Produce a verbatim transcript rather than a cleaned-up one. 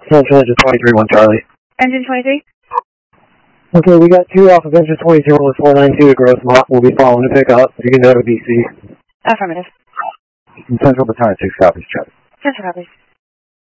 Central Engine twenty-three, one Charlie. Engine twenty-three? Okay, we got two off of Engine twenty-two with four nine two at Grossmont. We'll be following to pick up. You can go to D C. Affirmative. Central Battalion six copies, Charlie. Central copies.